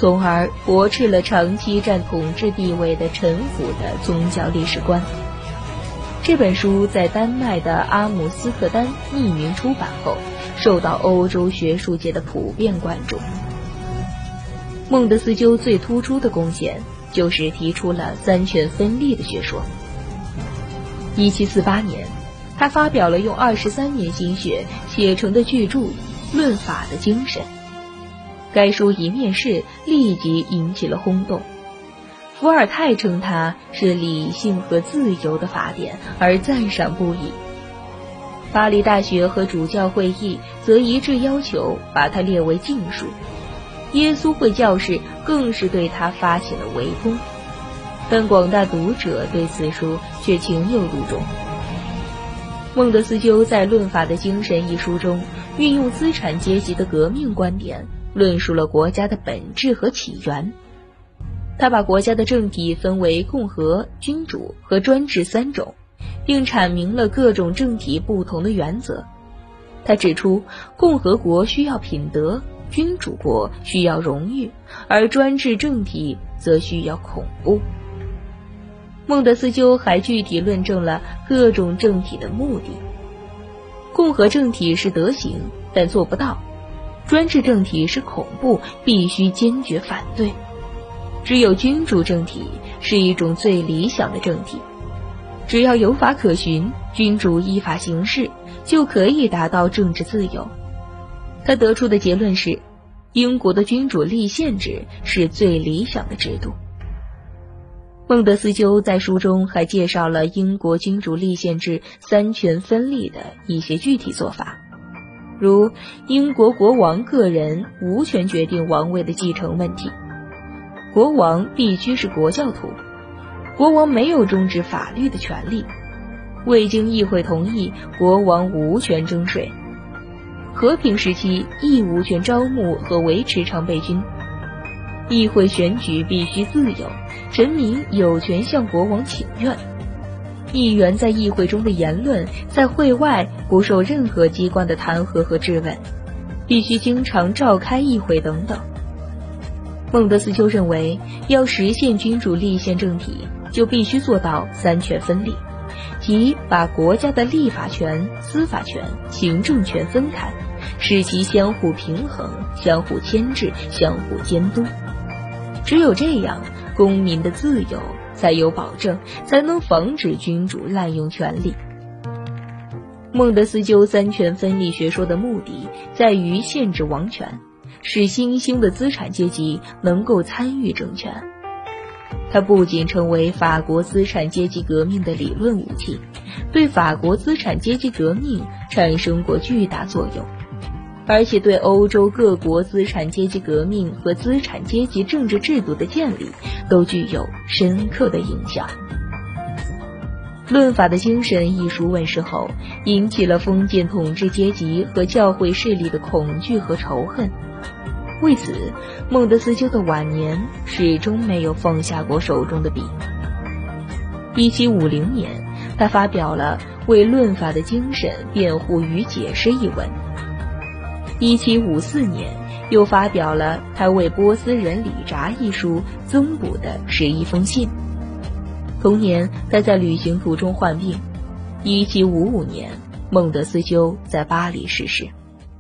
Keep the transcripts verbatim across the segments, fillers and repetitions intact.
从而驳斥了长期占统治地位的陈腐的宗教历史观。这本书在丹麦的阿姆斯特丹匿名出版后，受到欧洲学术界的普遍关注。孟德斯鸠最突出的贡献就是提出了三权分立的学说。一七四八年，他发表了用二十三年心血写成的巨著《论法的精神》。该书一面世，立即引起了轰动。伏尔泰称它是理性和自由的法典，而赞赏不已。巴黎大学和主教会议则一致要求把它列为禁书。耶稣会教士更是对他发起了围攻，但广大读者对此书却情有独钟。孟德斯鸠在《论法的精神》一书中，运用资产阶级的革命观点，论述了国家的本质和起源。他把国家的政体分为共和、君主和专制三种，并阐明了各种政体不同的原则。他指出，共和国需要品德，君主国需要荣誉，而专制政体则需要恐怖。孟德斯鸠还具体论证了各种政体的目的。共和政体是德行，但做不到；专制政体是恐怖，必须坚决反对。只有君主政体是一种最理想的政体，只要有法可循，君主依法行事，就可以达到政治自由。他得出的结论是，英国的君主立宪制是最理想的制度。孟德斯鸠在书中还介绍了英国君主立宪制三权分立的一些具体做法，如英国国王个人无权决定王位的继承问题，国王必须是国教徒，国王没有终止法律的权利，未经议会同意，国王无权征税，和平时期亦无权招募和维持常备军，议会选举必须自由，臣民有权向国王请愿，议员在议会中的言论在会外不受任何机关的弹劾和质问，必须经常召开议会等等。孟德斯鸠认为，要实现君主立宪政体，就必须做到三权分立，即把国家的立法权、司法权、行政权分开，使其相互平衡、相互牵制、相互监督。只有这样，公民的自由才有保证，才能防止君主滥用权力。孟德斯鸠三权分立学说的目的在于限制王权，使新兴的资产阶级能够参与政权。它不仅成为法国资产阶级革命的理论武器，对法国资产阶级革命产生过巨大作用，而且对欧洲各国资产阶级革命和资产阶级政治制度的建立都具有深刻的影响。《论法的精神》一书问世后，引起了封建统治阶级和教会势力的恐惧和仇恨。为此，孟德斯鸠的晚年始终没有放下过手中的笔。一七五零年，他发表了为论法的精神辩护与解释一文。一七五四年，又发表了他为波斯人李札一书增补的十一封信。同年，他在旅行途中患病。一七五五年，孟德斯鸠在巴黎逝世。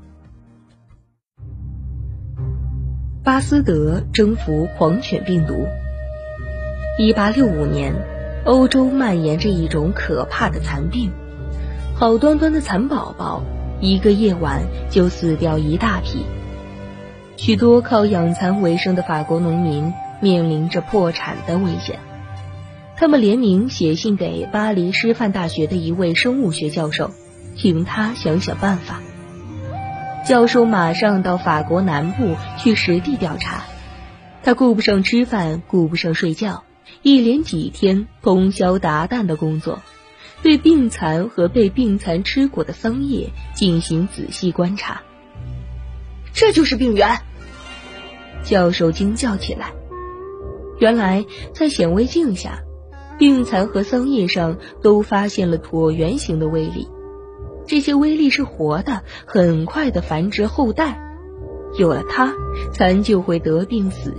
巴斯德征服狂犬病毒。一八六五年，欧洲蔓延着一种可怕的残病，好端端的蚕宝宝，一个夜晚就死掉一大批。许多靠养蚕为生的法国农民面临着破产的危险。他们联名写信给巴黎师范大学的一位生物学教授，请他想想办法。教授马上到法国南部去实地调查，他顾不上吃饭，顾不上睡觉，一连几天通宵达旦的工作，对病蚕和被病蚕吃过的桑叶进行仔细观察。 这就是病源！ 教授惊叫起来。原来在显微镜下，病蚕和桑叶上都发现了椭圆形的微粒，这些微粒是活的，很快的繁殖后代，有了它，蚕就会得病死